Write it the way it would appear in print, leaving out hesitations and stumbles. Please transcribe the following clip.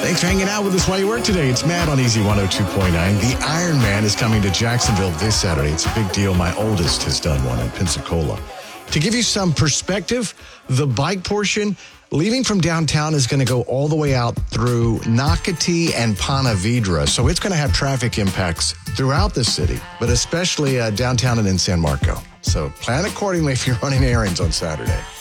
Thanks for hanging out with us while you work today. It's Matt on Easy 102.9. The Iron Man is coming to Jacksonville this Saturday. It's a big deal. My oldest has done one in Pensacola. To give you some perspective, the bike portion, leaving from downtown, is going to go all the way out through Nocatee and Ponte Vedra. So it's going to have traffic impacts throughout the city, but especially downtown and in San Marco. So plan accordingly if you're running errands on Saturday.